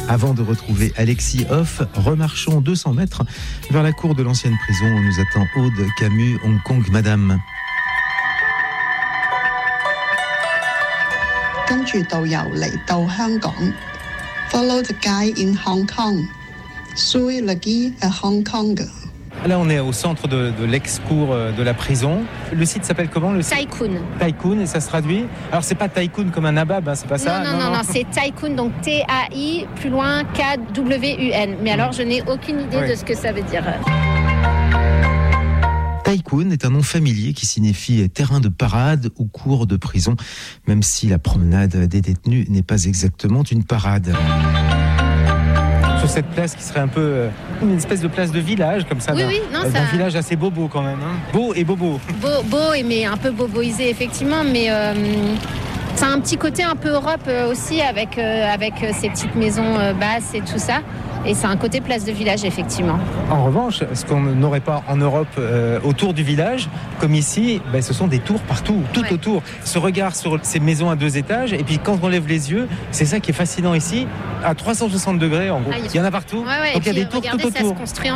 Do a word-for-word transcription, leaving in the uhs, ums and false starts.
Avant de retrouver Alexis Hoff, remarchons deux cents mètres vers la cour de l'ancienne prison où nous attend Aude Camus, Hong Kong, Madame. 跟住導遊嚟到香港 ，follow the guy in Hong Kong, suivre le guide à Hong Kong. Là, on est au centre de, de l'ex-cour de la prison. Le site s'appelle comment le site Tycoon. Tycoon, et ça se traduit. Alors, c'est pas Tycoon comme un nabab, hein, c'est pas ça. Non, non, non, non, non, c'est Tycoon, donc T A I, plus loin K W U N. Mais alors, je n'ai aucune idée oui. de ce que ça veut dire. Tycoon est un nom familier qui signifie terrain de parade ou cour de prison, même si la promenade des détenus n'est pas exactement une parade. Sur cette place qui serait un peu une espèce de place de village comme ça, oui, d'un, oui, non, d'un ça... village assez bobo quand même, hein. Beau et bobo. Beau, beau et mais un peu boboisé effectivement, mais euh, ça a un petit côté un peu Europe aussi avec euh, avec ces petites maisons euh, basses et tout ça. Et c'est un côté place de village, effectivement. En revanche, ce qu'on n'aurait pas en Europe euh, autour du village, comme ici, ben, ce sont des tours partout, tout ouais. autour. Ce regard sur ces maisons à deux étages, et puis quand on lève les yeux, c'est ça qui est fascinant ici, à trois cent soixante degrés en gros. Ah, il y en a partout, ouais, ouais, donc il y a des tours tout autour.